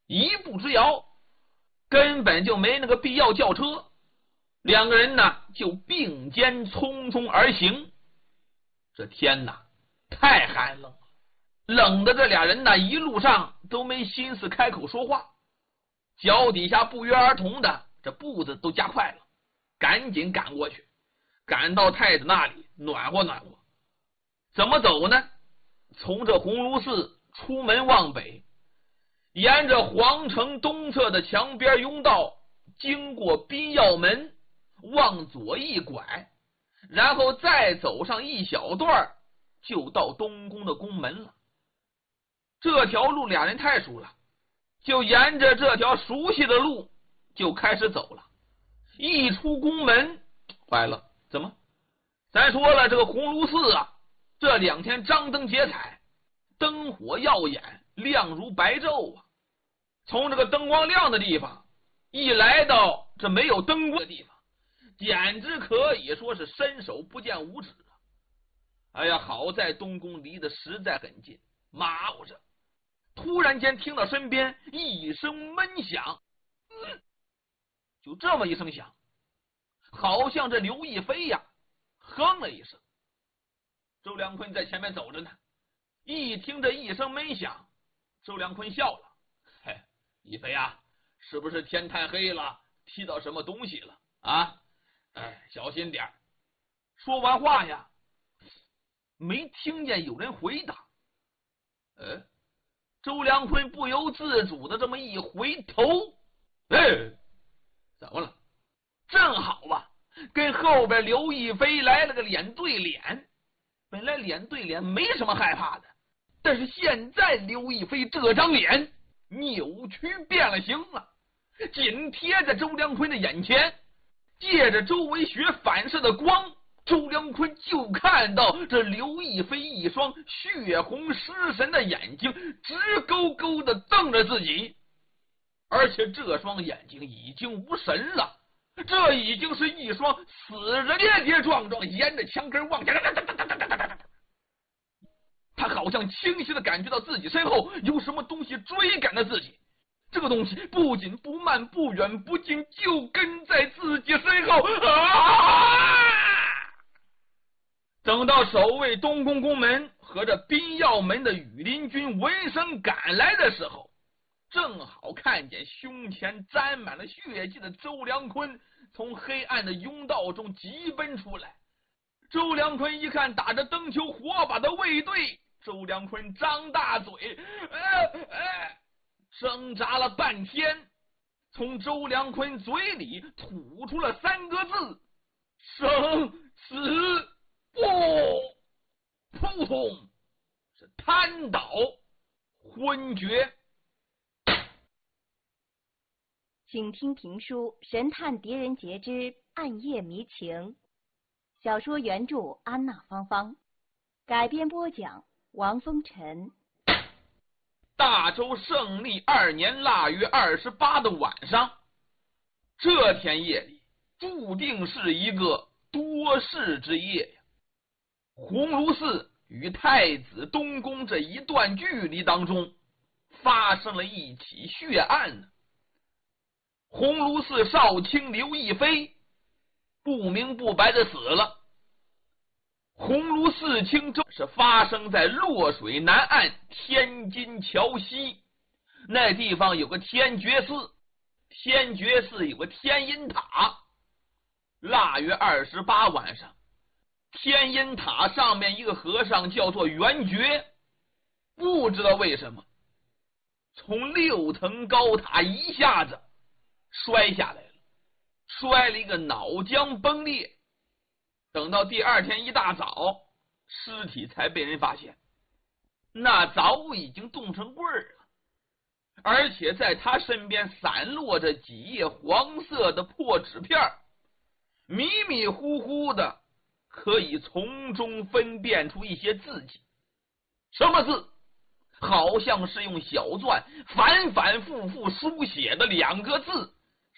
一步之遥，根本就没那个必要叫车。两个人呢就并肩匆匆而行。这天哪，太寒冷了，冷的这俩人呢一路上都没心思开口说话，脚底下不约而同的这步子都加快了，赶紧赶过去，赶到太子那里暖和暖和。怎么走呢？从这鸿胪寺出门往北，沿着皇城东侧的墙边甬道，经过宾药门，往左一拐，然后再走上一小段，就到东宫的宫门了。这条路俩人太熟了，就沿着这条熟悉的路就开始走了。一出宫门，坏了，怎么？咱说了，这个鸿胪寺啊，这2天张灯结彩，灯火耀眼，亮如白昼啊。从这个灯光亮的地方一来到这没有灯光的地方，简直可以说是伸手不见五指啊！哎呀，好在东宫离得实在很近，麻着。突然间听到身边一声闷响，就这么一声响，好像这刘亦菲呀哼了一声。周良坤在前面走着呢，一听这一声闷响，周良坤笑了：“嘿，亦菲啊，是不是天太黑了，踢到什么东西了啊？哎，小心点。”说完话呀，没听见有人回答。周良坤不由自主的这么一回头，怎么了？正好啊，跟后边刘亦菲来了个脸对脸。本来脸对脸没什么害怕的，但是现在刘亦菲这张脸扭曲变了形了，紧贴在周良坤的眼前，借着周围学反射的光，周良坤就看到这刘亦菲一双血红失神的眼睛直勾勾的瞪着自己，而且这双眼睛已经无神了，这已经是一双死人跌跌撞撞沿着墙根往前，他好像清晰的感觉到自己身后有什么东西追赶着自己，这个东西不紧不慢不远不近，就跟在自己身后等到守卫东宫宫门和这宾药门的羽林军闻声赶来的时候，正好看见胸前沾满了血迹的周良坤从黑暗的甬道中急奔出来。周良坤一看打着灯球火把的卫队，周良坤张大嘴，挣扎了半天，从周良坤嘴里吐出了3个字：生死不。扑通，是瘫倒昏厥。 请听评书《神探狄仁杰之暗夜迷情》，小说原著安娜芳芳，改编播讲王风尘。 大周胜利2年腊月28的晚上，这天夜里注定是一个多事之夜呀。鸿胪寺与太子东宫这一段距离当中发生了一起血案呢。鸿胪寺少卿刘亦菲不明不白的死了。鸿胪寺卿这是发生在洛水南岸天津桥西，那地方有个天觉寺，天觉寺有个天音塔。腊月28晚上，天音塔上面一个和尚叫做圆觉，不知道为什么从6层高塔一下子摔下来了，摔了一个脑浆崩裂。等到第2天一大早，尸体才被人发现，那早已经冻成棍儿了，而且在他身边散落着几页黄色的破纸片，迷迷糊糊的可以从中分辨出一些字迹。什么字？好像是用小篆反反复复书写的2个字，